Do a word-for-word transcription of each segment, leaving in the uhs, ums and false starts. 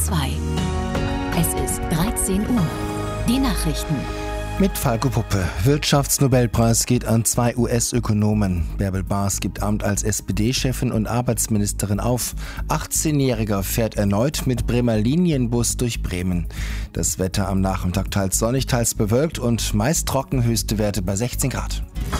zwei. Es ist dreizehn Uhr. Die Nachrichten. Mit Falco Puppe. Wirtschaftsnobelpreis geht an zwei U S-Ökonomen. Bärbel Baas gibt Amt als S P D-Chefin und Arbeitsministerin auf. achtzehnjähriger fährt erneut mit Bremer Linienbus durch Bremen. Das Wetter am Nachmittag teils sonnig, teils bewölkt und meist trocken, höchste Werte bei sechzehn Grad.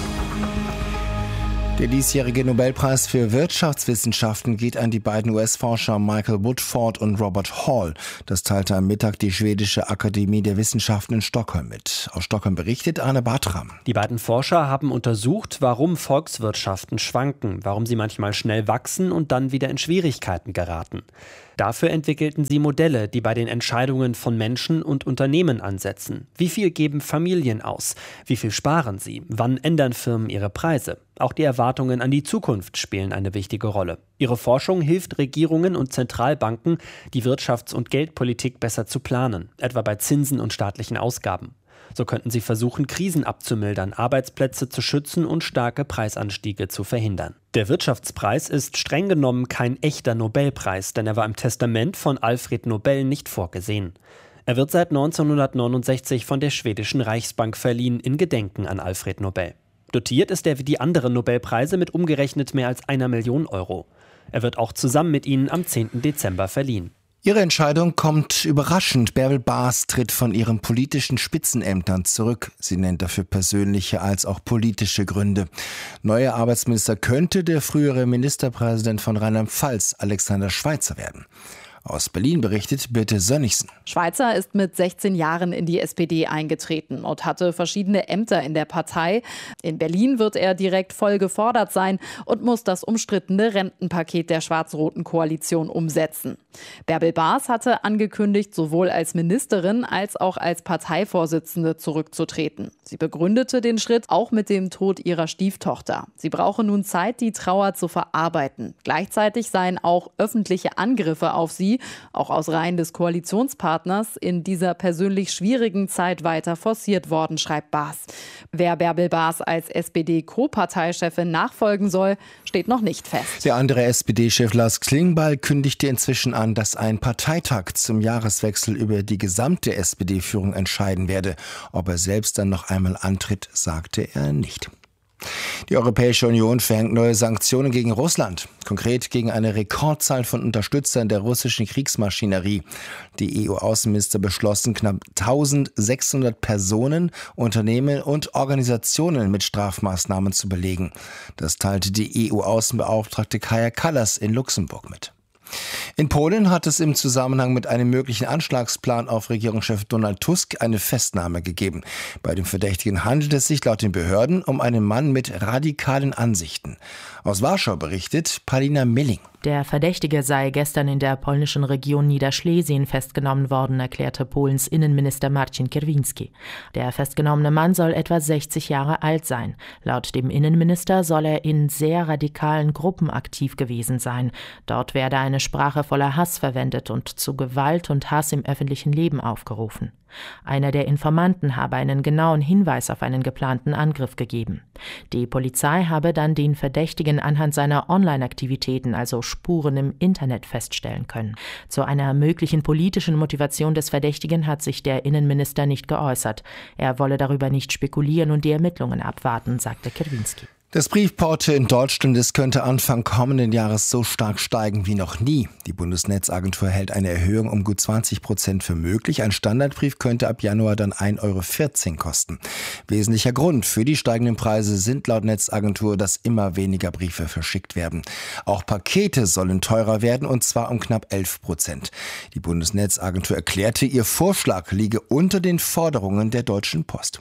Der diesjährige Nobelpreis für Wirtschaftswissenschaften geht an die beiden U S-Forscher Michael Woodford und Robert Hall. Das teilte am Mittag die schwedische Akademie der Wissenschaften in Stockholm mit. Aus Stockholm berichtet Arne Bartram. Die beiden Forscher haben untersucht, warum Volkswirtschaften schwanken, warum sie manchmal schnell wachsen und dann wieder in Schwierigkeiten geraten. Dafür entwickelten sie Modelle, die bei den Entscheidungen von Menschen und Unternehmen ansetzen. Wie viel geben Familien aus? Wie viel sparen sie? Wann ändern Firmen ihre Preise? Auch die Erwartungen an die Zukunft spielen eine wichtige Rolle. Ihre Forschung hilft Regierungen und Zentralbanken, die Wirtschafts- und Geldpolitik besser zu planen, etwa bei Zinsen und staatlichen Ausgaben. So könnten sie versuchen, Krisen abzumildern, Arbeitsplätze zu schützen und starke Preisanstiege zu verhindern. Der Wirtschaftspreis ist streng genommen kein echter Nobelpreis, denn er war im Testament von Alfred Nobel nicht vorgesehen. Er wird seit neunzehnhundertneunundsechzig von der schwedischen Reichsbank verliehen in Gedenken an Alfred Nobel. Dotiert ist er wie die anderen Nobelpreise mit umgerechnet mehr als einer Million Euro. Er wird auch zusammen mit ihnen am zehnten Dezember verliehen. Ihre Entscheidung kommt überraschend. Bärbel Baas tritt von ihren politischen Spitzenämtern zurück. Sie nennt dafür persönliche als auch politische Gründe. Neuer Arbeitsminister könnte der frühere Ministerpräsident von Rheinland-Pfalz, Alexander Schweitzer, werden. Aus Berlin berichtet Birte Sönnigsen. Schweitzer ist mit sechzehn Jahren in die S P D eingetreten und hatte verschiedene Ämter in der Partei. In Berlin wird er direkt voll gefordert sein und muss das umstrittene Rentenpaket der schwarz-roten Koalition umsetzen. Bärbel Baas hatte angekündigt, sowohl als Ministerin als auch als Parteivorsitzende zurückzutreten. Sie begründete den Schritt auch mit dem Tod ihrer Stieftochter. Sie brauche nun Zeit, die Trauer zu verarbeiten. Gleichzeitig seien auch öffentliche Angriffe auf sie, auch aus Reihen des Koalitionspartners, in dieser persönlich schwierigen Zeit weiter forciert worden, schreibt Baas. Wer Bärbel Baas als S P D-Co-Parteichefin nachfolgen soll, steht noch nicht fest. Der andere S P D-Chef Lars Klingbeil kündigte inzwischen an, dass ein Parteitag zum Jahreswechsel über die gesamte S P D-Führung entscheiden werde. Ob er selbst dann noch einmal antritt, sagte er nicht. Die Europäische Union verhängt neue Sanktionen gegen Russland, konkret gegen eine Rekordzahl von Unterstützern der russischen Kriegsmaschinerie. Die E U-Außenminister beschlossen, knapp eintausendsechshundert Personen, Unternehmen und Organisationen mit Strafmaßnahmen zu belegen. Das teilte die E U-Außenbeauftragte Kaja Kallas in Luxemburg mit. In Polen hat es im Zusammenhang mit einem möglichen Anschlagsplan auf Regierungschef Donald Tusk eine Festnahme gegeben. Bei dem Verdächtigen handelt es sich laut den Behörden um einen Mann mit radikalen Ansichten. Aus Warschau berichtet Paulina Milling. Der Verdächtige sei gestern in der polnischen Region Niederschlesien festgenommen worden, erklärte Polens Innenminister Marcin Kierwiński. Der festgenommene Mann soll etwa sechzig Jahre alt sein. Laut dem Innenminister soll er in sehr radikalen Gruppen aktiv gewesen sein. Dort werde eine Sprache voller Hass verwendet und zu Gewalt und Hass im öffentlichen Leben aufgerufen. Einer der Informanten habe einen genauen Hinweis auf einen geplanten Angriff gegeben. Die Polizei habe dann den Verdächtigen anhand seiner Online-Aktivitäten, also Spuren im Internet, feststellen können. Zu einer möglichen politischen Motivation des Verdächtigen hat sich der Innenminister nicht geäußert. Er wolle darüber nicht spekulieren und die Ermittlungen abwarten, sagte Kierwiński. Das Briefporto in Deutschland ist könnte Anfang kommenden Jahres so stark steigen wie noch nie. Die Bundesnetzagentur hält eine Erhöhung um gut zwanzig Prozent für möglich. Ein Standardbrief könnte ab Januar dann ein Euro vierzehn kosten. Wesentlicher Grund für die steigenden Preise sind laut Netzagentur, dass immer weniger Briefe verschickt werden. Auch Pakete sollen teurer werden, und zwar um knapp elf Prozent. Die Bundesnetzagentur erklärte, ihr Vorschlag liege unter den Forderungen der Deutschen Post.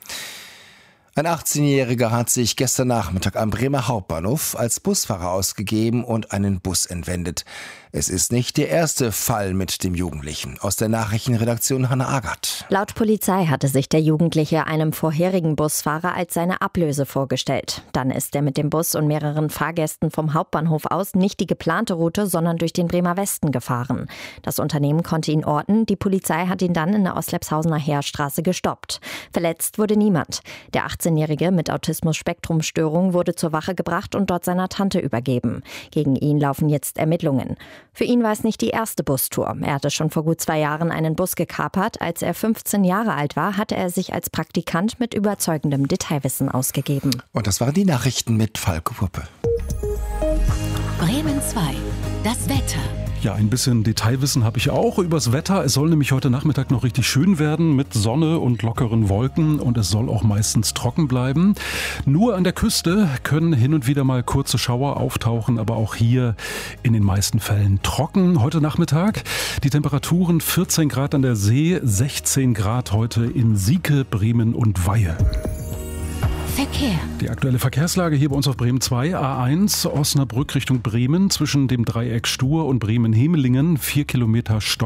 Ein achtzehnjähriger hat sich gestern Nachmittag am Bremer Hauptbahnhof als Busfahrer ausgegeben und einen Bus entwendet. Es ist nicht der erste Fall mit dem Jugendlichen. Aus der Nachrichtenredaktion Hannah Agath. Laut Polizei hatte sich der Jugendliche einem vorherigen Busfahrer als seine Ablöse vorgestellt. Dann ist er mit dem Bus und mehreren Fahrgästen vom Hauptbahnhof aus nicht die geplante Route, sondern durch den Bremer Westen gefahren. Das Unternehmen konnte ihn orten. Die Polizei hat ihn dann in der Oslepshausener Heerstraße gestoppt. Verletzt wurde niemand. Der achtzehnjährige mit Autismus-Spektrum-Störung wurde zur Wache gebracht und dort seiner Tante übergeben. Gegen ihn laufen jetzt Ermittlungen. Für ihn war es nicht die erste Bustour. Er hatte schon vor gut zwei Jahren einen Bus gekapert. Als er fünfzehn Jahre alt war, hatte er sich als Praktikant mit überzeugendem Detailwissen ausgegeben. Und das waren die Nachrichten mit Falco Wuppe. Bremen zwei. Das Wetter. Ja, ein bisschen Detailwissen habe ich auch übers Wetter. Es soll nämlich heute Nachmittag noch richtig schön werden mit Sonne und lockeren Wolken und es soll auch meistens trocken bleiben. Nur an der Küste können hin und wieder mal kurze Schauer auftauchen, aber auch hier in den meisten Fällen trocken. Heute Nachmittag die Temperaturen vierzehn Grad an der See, sechzehn Grad heute in Sieke, Bremen und Weihe. Verkehr. Die aktuelle Verkehrslage hier bei uns auf Bremen zwei, A eins, Osnabrück Richtung Bremen zwischen dem Dreieck Stur und Bremen-Hemelingen, vier Kilometer Stau.